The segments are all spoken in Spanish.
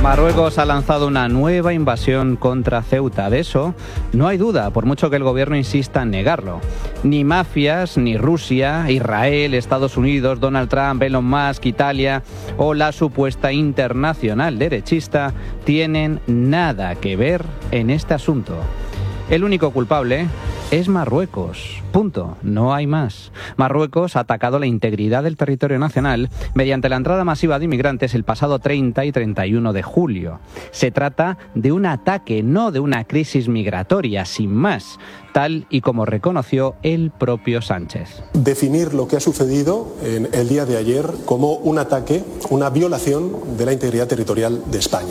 Marruecos ha lanzado una nueva invasión contra Ceuta. De eso no hay duda, por mucho que el gobierno insista en negarlo. Ni mafias, ni Rusia, Israel, Estados Unidos, Donald Trump, Elon Musk, Italia o la supuesta internacional derechista tienen nada que ver en este asunto. El único culpable es Marruecos. Punto. No hay más. Marruecos ha atacado la integridad del territorio nacional mediante la entrada masiva de inmigrantes el pasado 30 y 31 de julio. Se trata de un ataque, no de una crisis migratoria, sin más, tal y como reconoció el propio Sánchez. Definir lo que ha sucedido en el día de ayer como un ataque, una violación de la integridad territorial de España.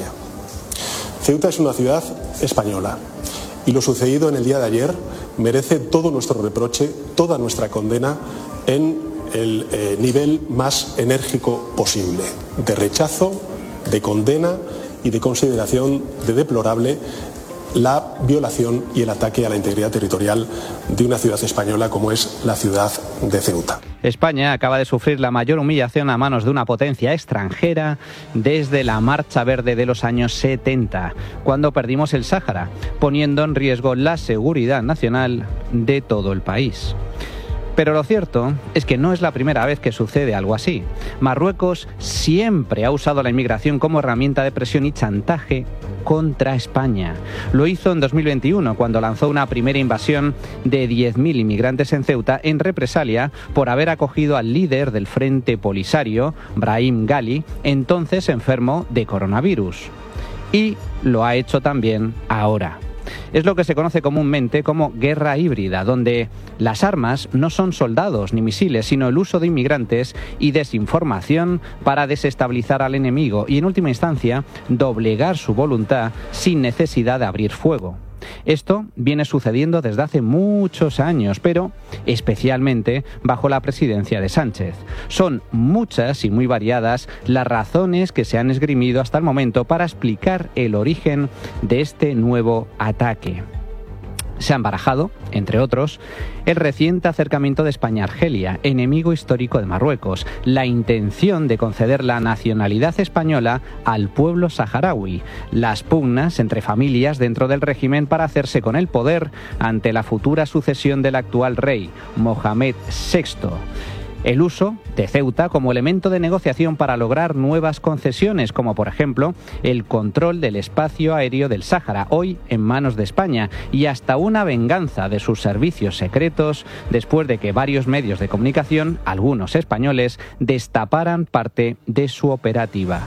Ceuta es una ciudad española. Y lo sucedido en el día de ayer merece todo nuestro reproche, toda nuestra condena en el nivel más enérgico posible, de rechazo, de condena y de consideración de deplorable la violación y el ataque a la integridad territorial de una ciudad española como es la ciudad de Ceuta. España acaba de sufrir la mayor humillación a manos de una potencia extranjera desde la Marcha Verde de los años 70, cuando perdimos el Sáhara, poniendo en riesgo la seguridad nacional de todo el país. Pero lo cierto es que no es la primera vez que sucede algo así. Marruecos siempre ha usado la inmigración como herramienta de presión y chantaje contra España. Lo hizo en 2021, cuando lanzó una primera invasión de 10.000 inmigrantes en Ceuta en represalia por haber acogido al líder del Frente Polisario, Brahim Ghali, entonces enfermo de coronavirus. Y lo ha hecho también ahora. Es lo que se conoce comúnmente como guerra híbrida, donde las armas no son soldados ni misiles, sino el uso de inmigrantes y desinformación para desestabilizar al enemigo y, en última instancia, doblegar su voluntad sin necesidad de abrir fuego. Esto viene sucediendo desde hace muchos años, pero especialmente bajo la presidencia de Sánchez. Son muchas y muy variadas las razones que se han esgrimido hasta el momento para explicar el origen de este nuevo ataque. Se han barajado, entre otros, el reciente acercamiento de España a Argelia, enemigo histórico de Marruecos, la intención de conceder la nacionalidad española al pueblo saharaui, las pugnas entre familias dentro del régimen para hacerse con el poder ante la futura sucesión del actual rey, Mohamed VI. El uso de Ceuta como elemento de negociación para lograr nuevas concesiones, como por ejemplo el control del espacio aéreo del Sáhara, hoy en manos de España, y hasta una venganza de sus servicios secretos después de que varios medios de comunicación, algunos españoles, destaparan parte de su operativa.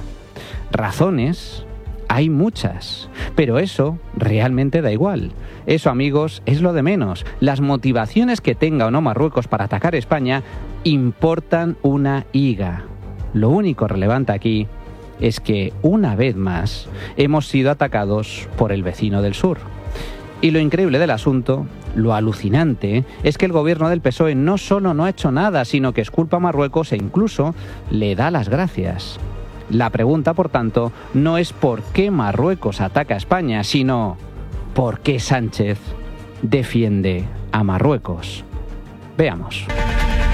Razones hay muchas, pero eso realmente da igual. Eso, amigos, es lo de menos. Las motivaciones que tenga o no Marruecos para atacar España importan una higa. Lo único relevante aquí es que, una vez más, hemos sido atacados por el vecino del sur. Y lo increíble del asunto, lo alucinante, es que el gobierno del PSOE no solo no ha hecho nada, sino que exculpa a Marruecos e incluso le da las gracias. La pregunta, por tanto, no es por qué Marruecos ataca a España, sino por qué Sánchez defiende a Marruecos. Veamos.